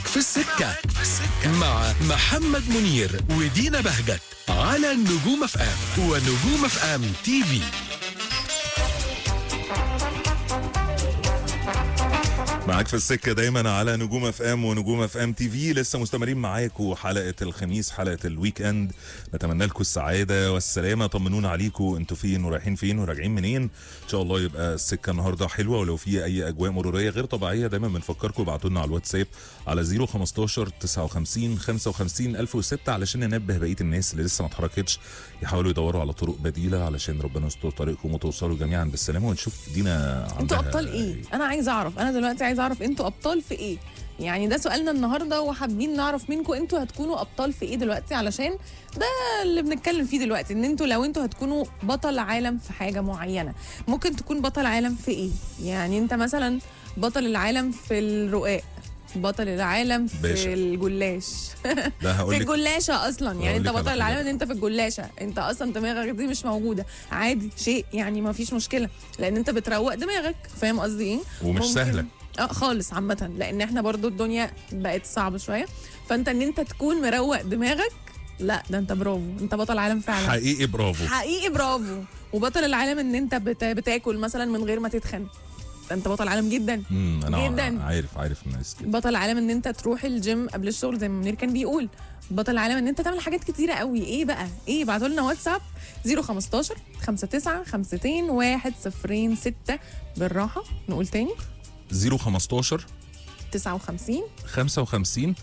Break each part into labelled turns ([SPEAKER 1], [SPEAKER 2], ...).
[SPEAKER 1] معاك في السكة مع محمد منير ودينا بهجت على نجوم اف ام ونجوم اف ام تي في.
[SPEAKER 2] معاك في السكة دايما على نجوم اف ام ونجوم اف ام تي في. لسه مستمرين معاكم حلقة الخميس، حلقة الويك اند. نتمنى لكم السعادة والسلامة. طمنونا عليكم، انتوا فين ورايحين فين وراجعين منين؟ ان شاء الله يبقى السكة النهاردة حلوة، ولو في اي اجواء مرورية غير طبيعية دايما بنفكركم ابعتوا لنا على الواتساب على 015 59 55 1006 علشان ننبه بقية الناس اللي لسه ما اتحركتش يحاولوا يدوروا على طرق بديلة علشان ربنا يستر طريقكم وتوصلوا جميعا بالسلامة. ونشوف دينا
[SPEAKER 3] انتوا ابطال ايه؟ انا عايز اعرف، انا دلوقتي عايز اعرف انتوا ابطال في ايه؟ يعني ده سؤالنا النهارده، وحابين نعرف منكم انتوا هتكونوا ابطال في ايه دلوقتي، علشان ده اللي بنتكلم فيه دلوقتي. ان انتوا لو انتوا هتكونوا بطل عالم في حاجه معينه، ممكن تكون بطل عالم في ايه؟ يعني انت مثلا بطل العالم في الرقاق، بطل العالم في
[SPEAKER 2] باشا.
[SPEAKER 3] الجلاش في الجلاشه اصلا. يعني انت بطل العالم ان انت في الجلاشه، انت اصلا دماغك دي مش موجوده، عادي شيء يعني ما فيش مشكله، لان انت بتروق دماغك. فاهم قصدي ايه؟
[SPEAKER 2] ومش سهله
[SPEAKER 3] خالص عامه، لان احنا برضو الدنيا بقت صعبه شويه. فانت ان انت تكون مروق دماغك، لا ده انت برافو، انت بطل عالم فعلا
[SPEAKER 2] حقيقي. برافو
[SPEAKER 3] حقيقي برافو. وبطل العالم ان انت بتاكل مثلا من غير ما تتخن، انت بطل عالم جدا.
[SPEAKER 2] انا
[SPEAKER 3] جدا
[SPEAKER 2] عارف الناس كده.
[SPEAKER 3] بطل عالم ان انت تروح الجيم قبل الشغل زي ما منير كان بيقول. بطل عالم ان انت تعمل حاجات كتيره قوي. ايه بقى؟ ايه؟ ابعتوا لنا واتساب 015 59 52 106 بالراحه. نقول تاني
[SPEAKER 2] 015
[SPEAKER 3] 59
[SPEAKER 2] 55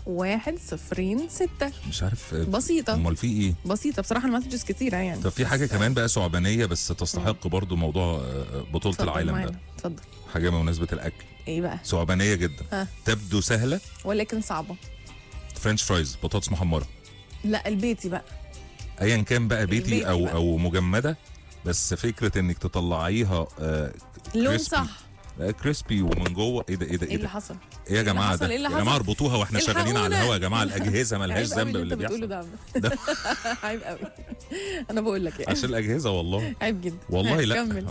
[SPEAKER 3] 106.
[SPEAKER 2] مش عارف
[SPEAKER 3] بسيطه.
[SPEAKER 2] امال في ايه؟
[SPEAKER 3] بسيطه بصراحه، المسجز كتيره يعني.
[SPEAKER 2] طب في حاجه كمان بقى ثعبانيه بس تستحق برضو موضوع بطوله العالم ده.
[SPEAKER 3] اتفضل.
[SPEAKER 2] حاجه بمناسبه الاكل.
[SPEAKER 3] ايه بقى؟
[SPEAKER 2] ثعبانيه جدا. تبدو سهله
[SPEAKER 3] ولكن صعبه.
[SPEAKER 2] فرنش فرايز، بطاطس محمره.
[SPEAKER 3] لا البيتي بقى،
[SPEAKER 2] ايا كان بقى بيتي او
[SPEAKER 3] بقى.
[SPEAKER 2] او مجمده، بس فكره انك تطلعيها
[SPEAKER 3] لون صح،
[SPEAKER 2] كريسبي ومن جوه. ايه ده
[SPEAKER 3] ايه اللي حصل؟
[SPEAKER 2] ايه يا جماعه ده؟ يا جماعه اربطوها واحنا شغالين على الهوا يا جماعه. الاجهزه مالهاش ذنب باللي بيحصل
[SPEAKER 3] ده. عيب قوي. انا بقول لك
[SPEAKER 2] عشان الاجهزه والله
[SPEAKER 3] عيب جدا
[SPEAKER 2] والله. لا
[SPEAKER 3] كمل.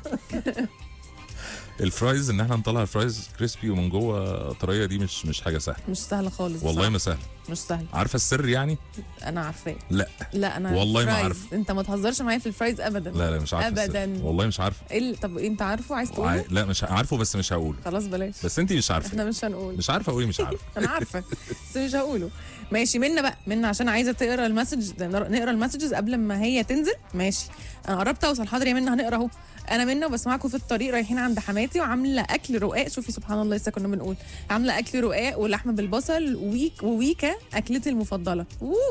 [SPEAKER 2] الفرايز ان احنا نطلع الفرايز كريسبي ومن جوه طريه، دي مش حاجه سهله.
[SPEAKER 3] مش سهله خالص
[SPEAKER 2] والله ما سهله.
[SPEAKER 3] مش سهله.
[SPEAKER 2] عارفه السر يعني؟
[SPEAKER 3] انا عارفاه.
[SPEAKER 2] لا
[SPEAKER 3] انا
[SPEAKER 2] والله ما
[SPEAKER 3] عارف.
[SPEAKER 2] عارف.
[SPEAKER 3] انت ما تهزرش معايا في الفرايز ابدا.
[SPEAKER 2] لا مش عارف
[SPEAKER 3] ابدا
[SPEAKER 2] السر. والله مش عارف.
[SPEAKER 3] طب انت عارفه؟ عايز تقوله؟
[SPEAKER 2] لا مش عارفه بس مش هقوله.
[SPEAKER 3] خلاص بلاش.
[SPEAKER 2] بس انت مش عارفه.
[SPEAKER 3] احنا مش هنقول.
[SPEAKER 2] مش عارفه اقول مش عارفه.
[SPEAKER 3] انا عارفه بس مش هقوله. ماشي منا بقى، منا عشان عايزه تقرا المسج، نقرا المسجز قبل ما هي تنزل. ماشي انا قربت اوصل. حاضر يا منا، هنقرا اهو. انا منا وبسمعكم في الطريق رايحين عند حماتي، وعامله اكل رقاق. شوفي سبحان الله، لسه كنا بنقول عامله اكل رقاق ولحمه بالبصل وويكا اكلتي المفضله.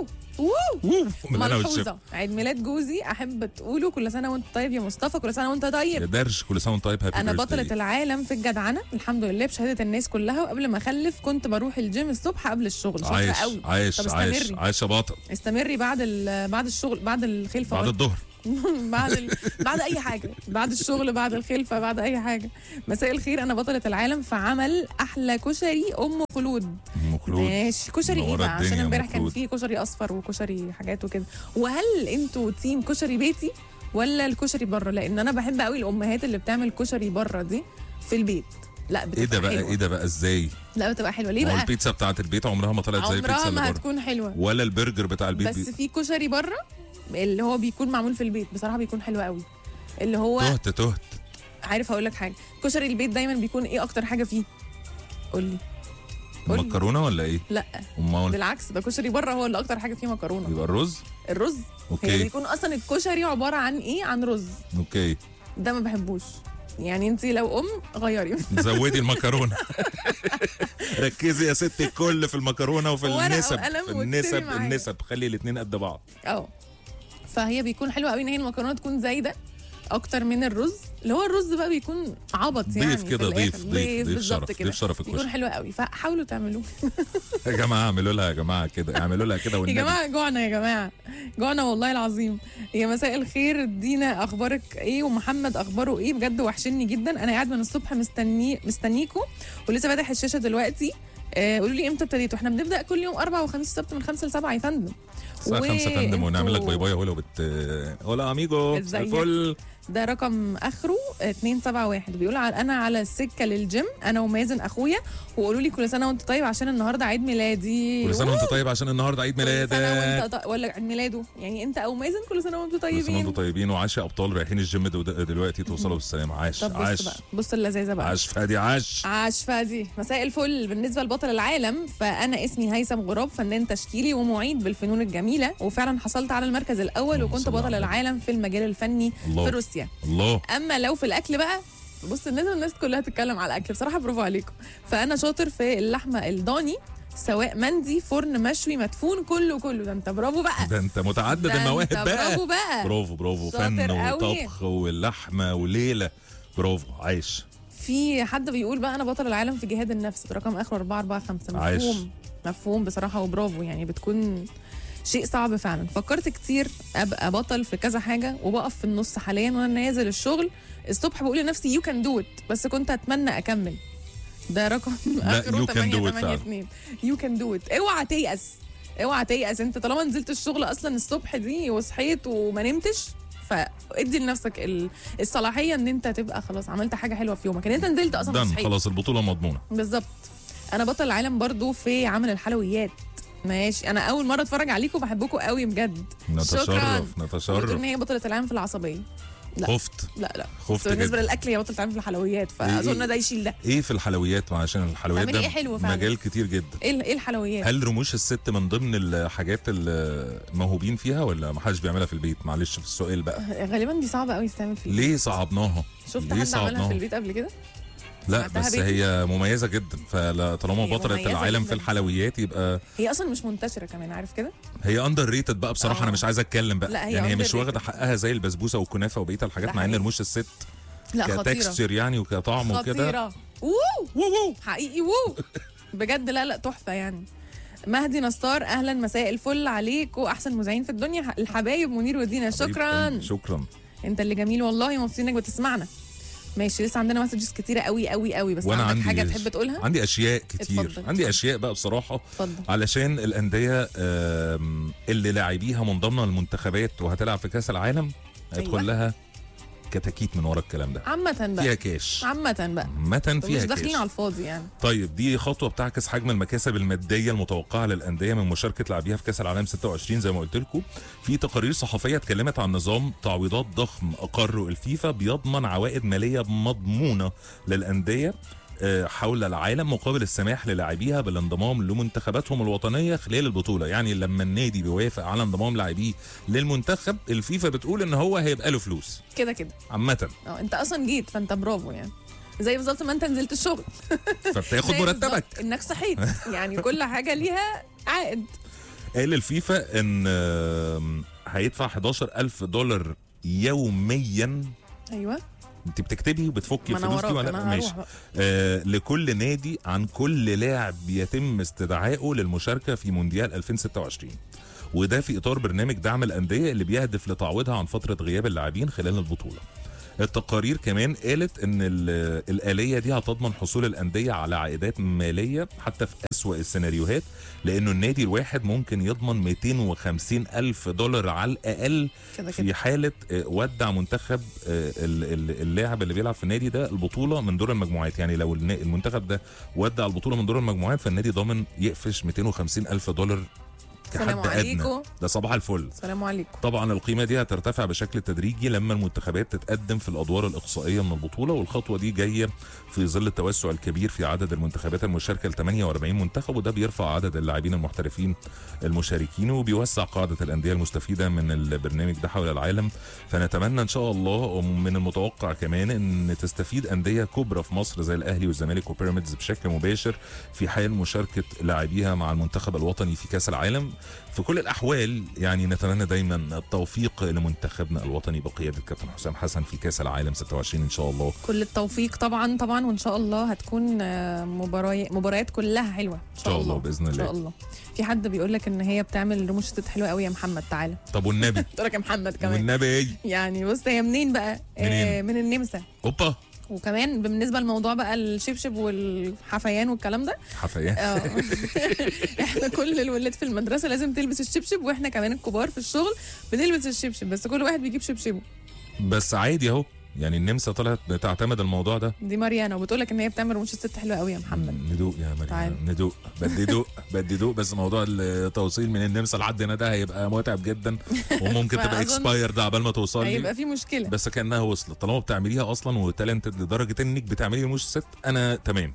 [SPEAKER 3] ملحوظه، عيد ميلاد جوزي، احب تقولوا كل سنه وانت طيب يا مصطفى. كل سنه وانت طيب
[SPEAKER 2] يا درش. كل سنه وانت طيب. هابي
[SPEAKER 3] انا بطله العالم في الجدعنه الحمد لله بشهاده الناس كلها. وقبل ما اخلف كنت بروح الجيم الصبح قبل الشغل. شاطره قوي.
[SPEAKER 2] عايش يا بطل.
[SPEAKER 3] استمري بعد الشغل، بعد الخلفه،
[SPEAKER 2] بعد الظهر
[SPEAKER 3] بعد اي حاجه، بعد الشغل، بعد الخلفه، بعد اي حاجه. مساء الخير، انا بطله العالم في عمل احلى كشري ام خلود. ماشي. كشري ايه بقى؟ عشان امبارح كان في كشري اصفر وكشري حاجات وكده. وهل انتوا تيم كشري بيتي ولا الكشري بره؟ لان انا بحب قوي الامهات اللي بتعمل كشري بره دي في البيت. لا بتبقى
[SPEAKER 2] ايه ده بقى ازاي؟
[SPEAKER 3] لا بتبقى حلوه. ليه بقى؟
[SPEAKER 2] البيتزا بتاعت البيت عمرها ما طلعت زي البيتزا اللي بره.
[SPEAKER 3] عمرها ما هتكون حلوه.
[SPEAKER 2] ولا البرجر بتاع البيت.
[SPEAKER 3] بس في كشري بره اللي هو بيكون معمول في البيت بصراحه بيكون حلو قوي. اللي هو
[SPEAKER 2] تهت.
[SPEAKER 3] عارف هقول لك حاجه، كشري البيت دايما بيكون ايه اكتر حاجه فيه؟ قول لي.
[SPEAKER 2] مكرونه ولا ايه؟
[SPEAKER 3] لا
[SPEAKER 2] امال
[SPEAKER 3] بالعكس، ده كشري بره هو اللي اكتر حاجه فيه مكرونه.
[SPEAKER 2] يبقى الرز.
[SPEAKER 3] اوكي. هي بيكون اصلا الكشري عباره عن ايه؟ عن رز.
[SPEAKER 2] اوكي.
[SPEAKER 3] ده ما بحبوش. يعني انت لو غيري
[SPEAKER 2] زودي المكرونه. ركزي يا ست الكل في المكرونه وفي النسب. النسب خلي الاثنين قد بعض.
[SPEAKER 3] فهي بيكون حلوه قوي ان هي المكرونه تكون زايده اكتر من الرز. اللي هو الرز بقى بيكون عبط يعني.
[SPEAKER 2] ضيف كده. ضيف شرف. ضيف شرف الكشري.
[SPEAKER 3] بيكون حلو قوي، فحاولوا تعملوه.
[SPEAKER 2] يا جماعه اعملوا لها يا جماعه كده، اعملوا لها كده والنبي.
[SPEAKER 3] يا جماعه جوعنا، يا جماعه جوعنا والله العظيم. يا مساء الخير دينا، اخبارك ايه؟ ومحمد اخباره ايه؟ بجد وحشني جدا. انا قاعد من الصبح مستنيكم ولسه فاتح الشاشه دلوقتي. قولوا لي امتى ابتديتوا؟ احنا بنبدا كل يوم 4 وخميس وسبت من 5 ل 7 يا فندم.
[SPEAKER 2] الساعه 5 فندم ونعمل لك باي باي هولا اميجو الفل.
[SPEAKER 3] ده رقم اخره 271 بيقول انا على السكه للجيم انا ومازن اخويا، وقولوا لي كل سنه وانت طيب عشان النهارده عيد ميلادي.
[SPEAKER 2] كل سنه وانت طيب عشان النهارده عيد ميلادك.
[SPEAKER 3] ولا عيد ميلاده يعني انت او مازن كل سنه وانتم طيبين.
[SPEAKER 2] كل سنه وانتم طيبين وعاش يا ابطال رايحين الجيم دلوقتي توصلوا بالسلامه. عاش عاش.
[SPEAKER 3] بص اللذاذه بقى.
[SPEAKER 2] عاش فادي عاش
[SPEAKER 3] فادي. مساء الفل. بالنسبه لبطل العالم فانا اسمي هيثم غراب، فنان تشكيلي ومعيد بالفنون الجميله، وفعلا حصلت على المركز الاول وكنت بطل العالم في المجال الفني في روسيا.
[SPEAKER 2] الله.
[SPEAKER 3] اما لو في الاكل بقى بص الناس كلها تتكلم على الاكل بصراحه، برافو عليكم. فانا شاطر في اللحمه الضاني سواء مندي فرن مشوي مدفون كله. ده انت برافو بقى.
[SPEAKER 2] ده انت متعدد المواهب بقى.
[SPEAKER 3] برافو بقى.
[SPEAKER 2] برافو فن وطبخ واللحمه وليله. برافو عايش.
[SPEAKER 3] في حد بيقول بقى انا بطل العالم في جهاد النفس، رقم اخره 445. مفهوم بصراحه وبرافو، يعني بتكون شيء صعب فعلا. فكرت كتير ابقى بطل في كذا حاجه وبقف في النص حاليا وانا نازل الشغل الصبح بقول لنفسي يو كان دو ات، بس كنت اتمنى اكمل. ده رقم اخره 882. يو كان دو ات. اوعى تيأس انت طالما نزلت الشغل اصلا الصبح دي وصحيت وما نمتش، فادي لنفسك الصلاحيه ان انت تبقى خلاص عملت حاجه حلوه في يومك، ان انت نزلت اصلا وصحيت
[SPEAKER 2] خلاص البطوله مضمونه.
[SPEAKER 3] بالظبط. انا بطل العالم برضو في عمل الحلويات. ماشي، انا اول مره اتفرج عليكم وبحبكم قوي بجد.
[SPEAKER 2] نتشرف.
[SPEAKER 3] ان هي بطله العالم في العصبيه. لا
[SPEAKER 2] خفت.
[SPEAKER 3] لا
[SPEAKER 2] خفت
[SPEAKER 3] بالنسبه للاكل هي بطله العالم في الحلويات، فاظن ده يشيل ده.
[SPEAKER 2] ايه في الحلويات؟ عشان الحلويات ده
[SPEAKER 3] حلو
[SPEAKER 2] مجال كتير جدا.
[SPEAKER 3] ايه الحلويات؟
[SPEAKER 2] هل رموش الست من ضمن الحاجات الموهوبين فيها ولا ما حدش بيعملها في البيت؟ معلش في السؤال بقى.
[SPEAKER 3] غالبا دي صعبه قوي تتعمل في البيت.
[SPEAKER 2] ليه صعبناها؟
[SPEAKER 3] شفت حد عملها في البيت قبل كده؟
[SPEAKER 2] لا بس هي مميزه جدا، فطالما بطلة العالم في الحلويات يبقى
[SPEAKER 3] هي اصلا مش منتشره كمان، عارف كده؟
[SPEAKER 2] هي اندر ريتد بقى بصراحه. انا مش عايز اتكلم بقى.
[SPEAKER 3] لا
[SPEAKER 2] يعني هي مش واخده حقها زي البسبوسه والكنافه وبقيه الحاجات، مع ان رموش الست كتكستشر يعني وكطعم وكده
[SPEAKER 3] خطيره. وو حقيقي بجد. لا تحفه يعني. مهدي نصار اهلا مساء الفل عليك واحسن مذيعين في الدنيا الحبايب منير ودينا. شكرا انت اللي جميل والله، مبسوطين انك بتسمعنا. ماشي، لسه عندنا مسجز كتيره قوي بس
[SPEAKER 2] وانا
[SPEAKER 3] عندك حاجه تحب تقولها؟
[SPEAKER 2] عندي اشياء كتير. اتفضل. عندي اشياء بقى بصراحه.
[SPEAKER 3] اتفضل.
[SPEAKER 2] علشان الانديه اللي لاعبيها منضمه للمنتخبات وهتلعب في كاس العالم هيدخل لها كتاكيت من ورا الكلام ده.
[SPEAKER 3] عامة بقى
[SPEAKER 2] فيها كاش.
[SPEAKER 3] عامة
[SPEAKER 2] فيها
[SPEAKER 3] مش داخلين على الفاضي يعني.
[SPEAKER 2] طيب دي خطوه بتعكس حجم المكاسب الماديه المتوقعه للانديه من مشاركه لاعبيها في كاس العالم 26. زي ما قلت لكم في تقارير صحفيه اتكلمت عن نظام تعويضات ضخم اقره الفيفا بيضمن عوائد ماليه مضمونه للانديه حول العالم مقابل السماح للاعبيها بالانضمام لمنتخباتهم الوطنيه خلال البطوله. يعني لما النادي بيوافق على انضمام لاعبيه للمنتخب الفيفا بتقول ان هو هيبقى له فلوس
[SPEAKER 3] كده
[SPEAKER 2] عامه.
[SPEAKER 3] انت اصلا جيت فانت برافو يعني، زي بالظبط ما انت نزلت الشغل
[SPEAKER 2] فبتاخد مرتبك
[SPEAKER 3] انك صحيت يعني كل حاجه ليها عائد.
[SPEAKER 2] قال الفيفا ان هيدفع $11,000 يوميا.
[SPEAKER 3] ايوه
[SPEAKER 2] انت بتكتبي وبتفكي الفلوس دي ولا ماشي؟ لكل نادي عن كل لاعب يتم استدعائه للمشاركه في مونديال 2026، وده في اطار برنامج دعم الانديه اللي بيهدف لتعويضها عن فتره غياب اللاعبين خلال البطوله. التقارير كمان قالت ان الآلية دي هتضمن حصول الأندية على عائدات مالية حتى في أسوأ السيناريوهات، لأنه النادي الواحد ممكن يضمن $250,000 على الأقل في حالة ودع منتخب اللاعب اللي بيلعب في النادي ده البطولة من دور المجموعات. يعني لو المنتخب ده ودع البطولة من دور المجموعات فالنادي ضامن يقفش $250,000
[SPEAKER 3] سلام عليكم.
[SPEAKER 2] ده صباح الفل.
[SPEAKER 3] سلام عليكم.
[SPEAKER 2] طبعا القيمه دي هترتفع بشكل تدريجي لما المنتخبات تتقدم في الادوار الاقصائيه من البطوله، والخطوه دي جايه في ظل التوسع الكبير في عدد المنتخبات المشاركه ل 48 منتخب، وده بيرفع عدد اللاعبين المحترفين المشاركين وبيوسع قاعده الانديه المستفيده من البرنامج ده حول العالم. فنتمنى ان شاء الله، ومن المتوقع كمان ان تستفيد انديه كبرى في مصر زي الاهلي والزمالك وبيراميدز بشكل مباشر في حال مشاركه لاعبيها مع المنتخب الوطني في كاس العالم. في كل الأحوال يعني نتمنى دايما التوفيق لمنتخبنا الوطني بقيادة كابتن حسام حسن في كأس العالم 26 إن شاء الله.
[SPEAKER 3] كل التوفيق طبعا وإن شاء الله هتكون مباريات كلها حلوة إن شاء الله
[SPEAKER 2] بإذن الله.
[SPEAKER 3] إن شاء الله. في حد بيقول لك إن هي بتعمل رموش ست حلوة قوي يا محمد، تعالى.
[SPEAKER 2] طب والنبي
[SPEAKER 3] قلت لك يا محمد كمان.
[SPEAKER 2] والنبي
[SPEAKER 3] يعني بص هي منين بقى؟
[SPEAKER 2] منين؟
[SPEAKER 3] من النمسا.
[SPEAKER 2] اوبا
[SPEAKER 3] وكمان بالنسبه للموضوع بقى الشبشب والحفيان والكلام ده،
[SPEAKER 2] حفيان
[SPEAKER 3] احنا كل الولاد في المدرسه لازم تلبس الشبشب، واحنا كمان الكبار في الشغل بنلبس الشبشب، بس كل واحد بيجيب شبشبه.
[SPEAKER 2] بس عادي اهو، يعني النمسا طلعت بتعتمد الموضوع ده.
[SPEAKER 3] دي مريانه وبتقول لك ان هي بتعمل رموش الست حلوه قوي يا محمد.
[SPEAKER 2] ندوق يا مريم، ندوق. بدي دوق بس موضوع التوصيل من النمسا لحد هنا ده هيبقى متعب جدا، وممكن تبقى اكسبايرد عبال ما توصل لي،
[SPEAKER 3] هيبقى في مشكله.
[SPEAKER 2] بس كانها وصلت طالما بتعمليها اصلا وتالنتد لدرجه انك بتعملي رموش الست. انا تمام.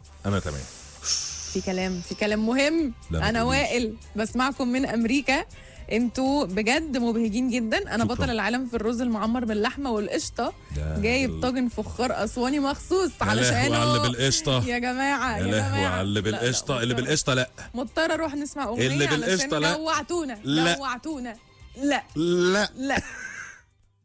[SPEAKER 3] في كلام مهم. انا وائل بسمعكم من امريكا، انتوا بجد مبهجين جدا. انا بطل العالم في الرز المعمر باللحمه والقشطه، جايب طاجن فخار اسواني مخصوص علشان
[SPEAKER 2] على بالقشطه
[SPEAKER 3] يا جماعه.
[SPEAKER 2] يا لهوي على اللي بالقشطه. اللي بالقشطه لا،
[SPEAKER 3] مضطره اروح نسمع اغنيه
[SPEAKER 2] اللي بالقشطه لا،
[SPEAKER 3] جوعتونا.
[SPEAKER 2] لا
[SPEAKER 3] لا